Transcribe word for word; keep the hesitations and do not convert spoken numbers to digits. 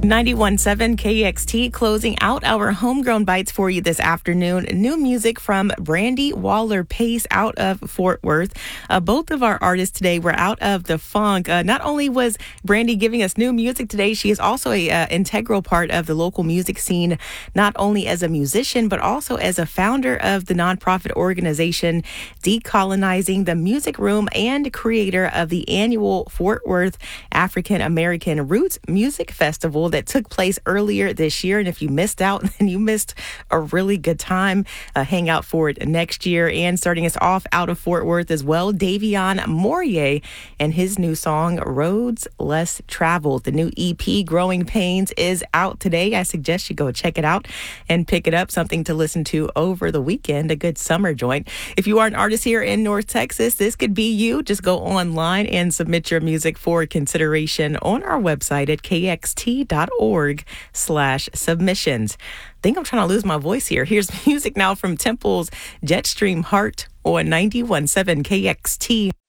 ninety-one point seven K X T closing out our homegrown bites for you this afternoon. New music from Brandy Waller-Pace out of Fort Worth. Uh, both of our artists today were out of the funk. Uh, not only was Brandy giving us new music today, she is also a uh, integral part of the local music scene, not only as a musician, but also as a founder of the nonprofit organization Decolonizing the Music Room and creator of the annual Fort Worth African American Roots Music Festival that took place earlier this year. And if you missed out, then you missed a really good time. Uh, hang out for it next year. And starting us off out of Fort Worth as well, Davion Morier and his new song, Roads Less Traveled. The new E P, Growing Pains, is out today. I suggest you go check it out and pick it up. Something to listen to over the weekend, a good summer joint. If you are an artist here in North Texas, this could be you. Just go online and submit your music for consideration on our website at k x t dot org slash submissions. I think I'm trying to lose my voice here. Here's music now from Temple's Jetstream Heart on ninety-one point seven K X T.